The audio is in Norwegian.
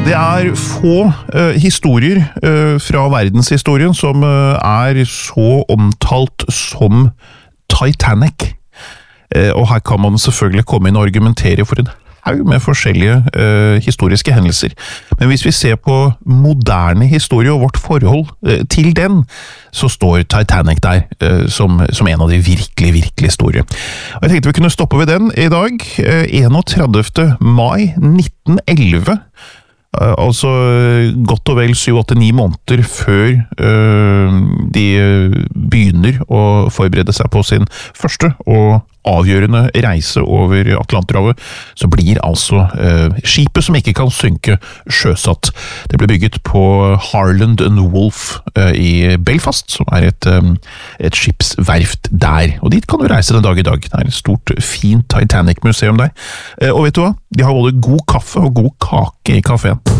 Det få historier fra verdenshistorien som så omtalt som Titanic. Og her kan man selvfølgelig komme inn og argumentere for en haug med forskjellige historiske hendelser. Men hvis vi ser på moderne historie og vårt forhold til den, så står Titanic der som en av de virkelig store. Og jeg tenkte vi kunne stoppe ved den i dag, 31. mai 1911, altså godt og vel 7-8-9 måneder før de begynner å forberede seg på sin første og avgjørende reise over Atlanterhavet, så blir altså skipet som ikke kan synke sjøsatt. Det ble bygget på Harland and Wolff i Belfast, som et skipsverft der. Og dit kan du reise den dag i dag. Det et stort, fint Titanic-museum der. Og vet du hva? De har både god kaffe og god kake i kaféen.